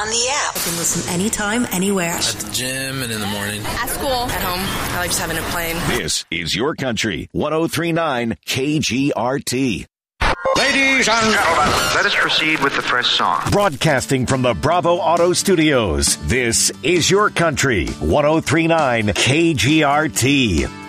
on the app. You can listen anytime, anywhere. At the gym and in the morning. At school. At home. I like just having it playing. This is Your Country, 103.9 KGRT. Ladies and gentlemen, let us proceed with the first song. Broadcasting from the Bravo Auto Studios, this is Your Country, 103.9 KGRT.